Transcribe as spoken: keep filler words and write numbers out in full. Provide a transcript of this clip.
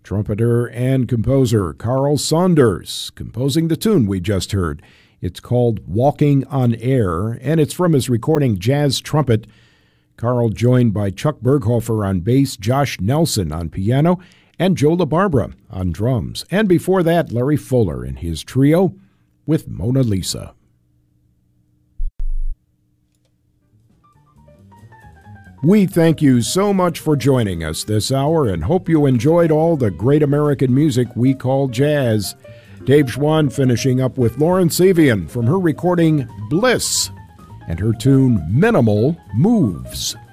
Trumpeter and composer Carl Saunders composing the tune we just heard. It's called Walking on Air, and it's from his recording Jazz Trumpet. Carl joined by Chuck Berghofer on bass, Josh Nelson on piano, and Joe LaBarbera on drums. And before that, Larry Fuller and his trio with Mona Lisa. We thank you so much for joining us this hour and hope you enjoyed all the great American music we call jazz. Dave Schwann finishing up with Lauren Savian from her recording Bliss and her tune Minimal Moves.